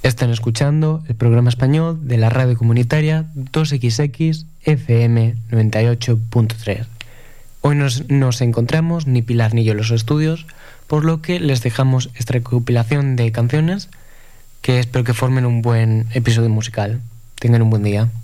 Están escuchando el programa español de la radio comunitaria 2XX FM 98.3. Hoy nos encontramos ni Pilar ni yo en los estudios, por lo que les dejamos esta recopilación de canciones que espero que formen un buen episodio musical. Tengan un buen día.